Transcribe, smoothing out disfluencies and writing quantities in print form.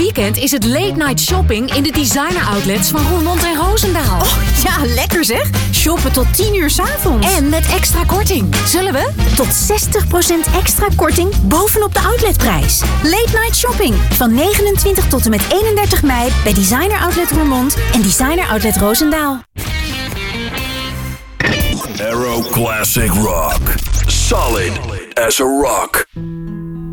weekend is het late night shopping in de designer outlets van Roermond en Roosendaal. Oh, ja, lekker zeg. Shoppen tot 10 uur 's avonds. En met extra korting. Zullen we? Tot 60% extra korting bovenop de outletprijs. Late night shopping van 29 tot en met 31 mei bij Designer Outlet Roermond en Designer Outlet Roosendaal. Aero Classic Rock. Solid as a rock.